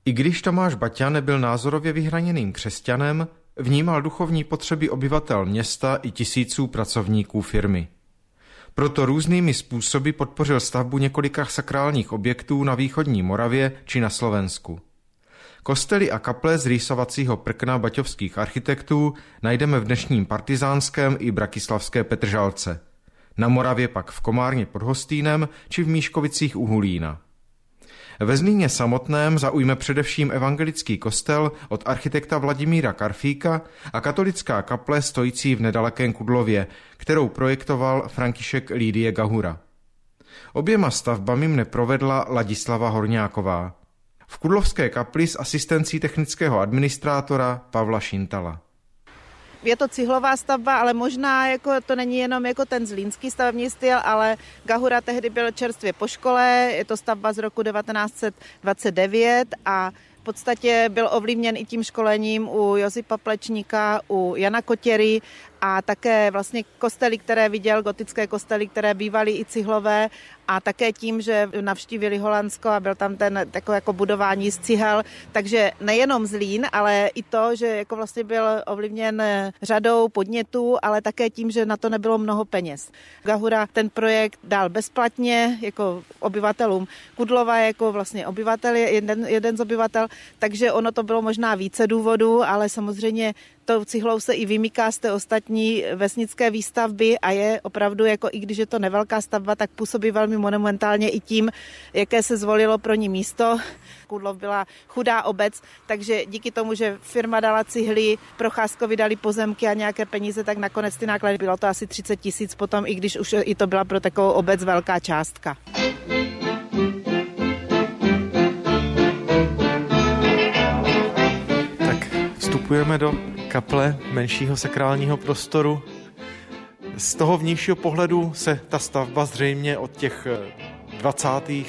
I když Tomáš Baťa nebyl názorově vyhraněným křesťanem, vnímal duchovní potřeby obyvatel města i tisíců pracovníků firmy. Proto různými způsoby podpořil stavbu několika sakrálních objektů na východní Moravě či na Slovensku. Kostely a kaple z rýsovacího prkna baťovských architektů najdeme v dnešním Partizánském i Brakislavské Petržalce. Na Moravě pak v Komárně pod Hostýnem či v Míškovicích u Hulína. Ve Zlíně samotném zaujme především evangelický kostel od architekta Vladimíra Karfíka a katolická kaple stojící v nedalekém Kudlově, kterou projektoval František Lídie Gahura. Oběma stavbami mne provedla Ladislava Horňáková. V Kudlovské kapli s asistencí technického administrátora Pavla Šintala. Je to cihlová stavba, ale možná jako to není jenom jako ten zlínský stavební styl, ale Gahura tehdy byl čerstvě po škole, je to stavba z roku 1929 a v podstatě byl ovlivněn i tím školením u Josipa Plečníka, u Jana Kotěry a také vlastně kostely, které viděl, gotické kostely, které bývaly i cihlové a také tím, že navštívili Holandsko a byl tam ten takové jako budování z cihel, takže nejenom Zlín, ale i to, že jako vlastně byl ovlivněn řadou podnětů, ale také tím, že na to nebylo mnoho peněz. Gahura ten projekt dal bezplatně jako obyvatelům Kudlova, jako vlastně obyvatel, jeden z obyvatel, takže ono to bylo možná více důvodů, ale samozřejmě tou cihlou se i vymyká z té ostatní vesnické výstavby a je opravdu, jako i když je to nevelká stavba, tak působí velmi monumentálně i tím, jaké se zvolilo pro ní místo. Kudlov byla chudá obec, takže díky tomu, že firma dala cihly, Procházkovi dali pozemky a nějaké peníze, tak nakonec ty náklady bylo to asi 30 000 potom, i když už i to byla pro takovou obec velká částka. Vstupujeme do kaple menšího sakrálního prostoru. Z toho vnějšího pohledu se ta stavba zřejmě od těch 20.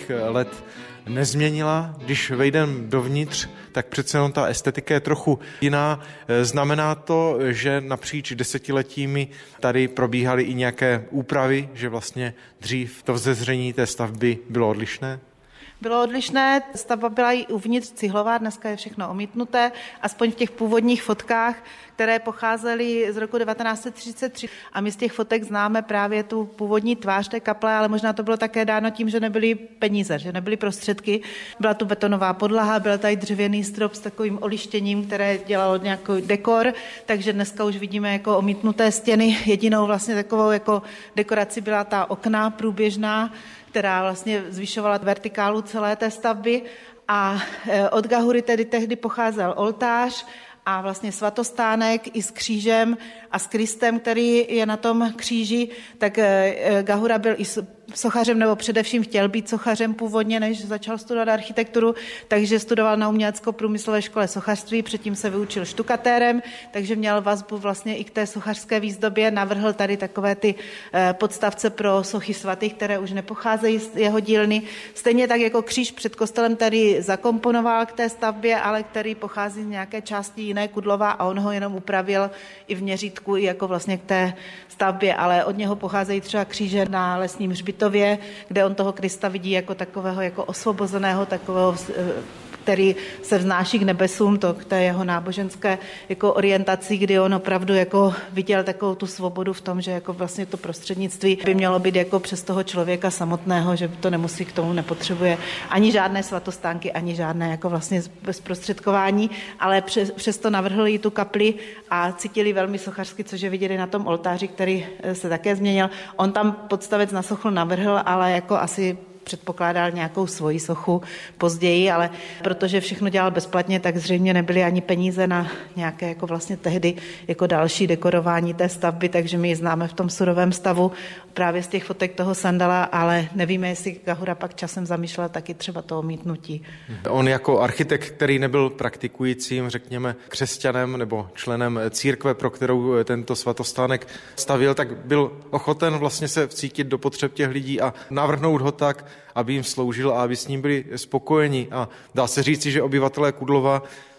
let nezměnila. Když vejdeme dovnitř, tak přece jenom ta estetika je trochu jiná. Znamená to, že napříč desetiletími tady probíhaly i nějaké úpravy, že vlastně dřív to vzezření té stavby bylo odlišné? Bylo odlišné, stavba byla i uvnitř cihlová, dneska je všechno omítnuté, aspoň v těch původních fotkách, které pocházely z roku 1933. A my z těch fotek známe právě tu původní tvář té kaple, ale možná to bylo také dáno tím, že nebyly peníze, že nebyly prostředky. Byla tu betonová podlaha, byl tady dřevěný strop s takovým olištěním, které dělalo nějaký dekor, takže dneska už vidíme jako omítnuté stěny. Jedinou vlastně takovou jako dekoraci byla ta okna průběžná, která vlastně zvyšovala vertikálu celé té stavby a od Gahury tedy tehdy pocházel oltář a vlastně svatostánek i s křížem a s Kristem, který je na tom kříži, tak Gahura byl i sochařem, nebo především chtěl být sochařem původně, než začal studovat architekturu, takže studoval na umělecko-průmyslové škole sochařství, předtím se vyučil štukatérem, takže měl vazbu vlastně i k té sochařské výzdobě, navrhl tady takové ty podstavce pro sochy svatých, které už nepocházejí z jeho dílny. Stejně tak jako kříž před kostelem tady zakomponoval k té stavbě, ale který pochází z nějaké části jiné Kudlova a on ho jenom upravil i v měřítku, i jako vlastně k té stavbě, ale od něho pocházejí třeba kříže na Lesním hřbitově, kde on toho Krista vidí jako takového jako osvobozeného, takového, který se vznáší k nebesům, to k té jeho náboženské jako orientaci, kdy on opravdu jako viděl takovou tu svobodu v tom, že jako vlastně to prostřednictví by mělo být jako přes toho člověka samotného, že to nemusí, k tomu nepotřebuje ani žádné svatostánky, ani žádné jako vlastně bezprostředkování, ale přesto navrhli i tu kapli a cítili velmi sochařsky, což je viděli na tom oltáři, který se také změnil. On tam podstavec na sochu navrhl, ale jako asi předpokládal nějakou svoji sochu později, ale protože všechno dělal bezplatně, tak zřejmě nebyly ani peníze na nějaké jako vlastně tehdy jako další dekorování té stavby, takže my ji známe v tom surovém stavu právě z těch fotek toho sandala, ale nevíme, jestli Gahura pak časem zamýšlel taky třeba to omítnutí. On jako architekt, který nebyl praktikujícím, řekněme, křesťanem nebo členem církve, pro kterou tento svatostánek stavěl, tak byl ochoten vlastně se vcítit do potřeb těch lidí a navrhnout ho tak, aby jim sloužil a aby s ním byli spokojeni. A dá se říci, že obyvatelé Kudlova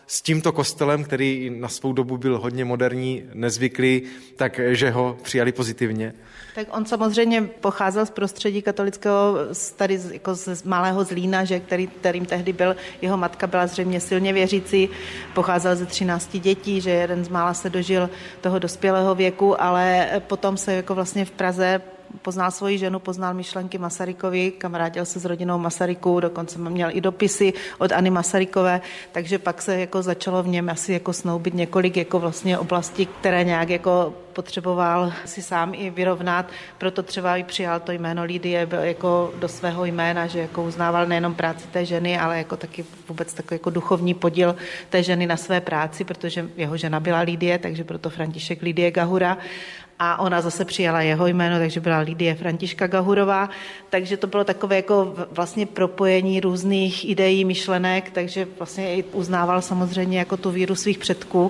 s tímto kostelem, který na svou dobu byl hodně moderní, nezvyklý, takže ho přijali pozitivně? Tak on samozřejmě pocházel z prostředí katolického, tady jako z malého Zlína, že kterým tehdy byl, jeho matka byla zřejmě silně věřící, pocházel ze 13 dětí, že jeden z mála se dožil toho dospělého věku, ale potom se jako vlastně v Praze poznal svoji ženu, poznal myšlenky Masarykovi, kamarádil se s rodinou Masaryků, dokonce měl i dopisy od Anny Masarykové, takže pak se jako začalo v něm asi jako snoubit několik jako vlastně oblastí, které nějak jako potřeboval si sám i vyrovnat, proto třeba i přijal to jméno Lidie jako do svého jména, že jako uznával nejenom práci té ženy, ale jako taky vůbec takový jako duchovní podíl té ženy na své práci, protože jeho žena byla Lidie, takže proto František Lidie Gahura. A ona zase přijala jeho jméno, takže byla Lidie Františka Gahurová, takže to bylo takové jako vlastně propojení různých ideí, myšlenek, takže vlastně i uznával samozřejmě jako tu víru svých předků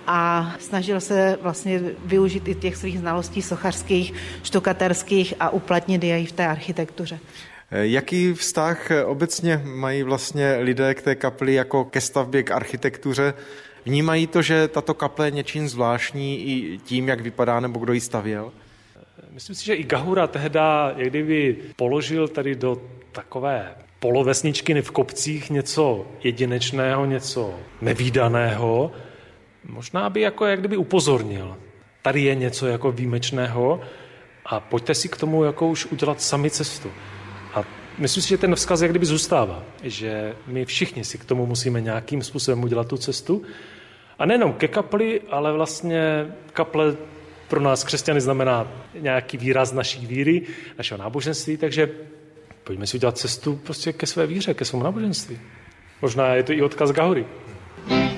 a snažil se vlastně využít i těch svých znalostí sochařských, štukaterských a uplatnit je i v té architektuře. Jaký vztah obecně mají vlastně lidé k té kapli jako ke stavbě, k architektuře? Vnímají to, že tato kaple je něčím zvláštní i tím, jak vypadá, nebo kdo ji stavěl? Myslím si, že i Gahura tehda, jak kdyby položil tady do takové polovesničky v kopcích něco jedinečného, něco nevídaného. Možná by jako jak kdyby upozornil. Tady je něco jako výjimečného a pojďte si k tomu jako už udělat sami cestu. A myslím si, že ten vzkaz jak kdyby zůstává, že my všichni si k tomu musíme nějakým způsobem udělat tu cestu. A nejenom ke kapli, ale vlastně kaple pro nás křesťany znamená nějaký výraz naší víry, našeho náboženství, takže pojďme si udělat cestu prostě ke své víře, ke svému náboženství. Možná je to i odkaz Gahury.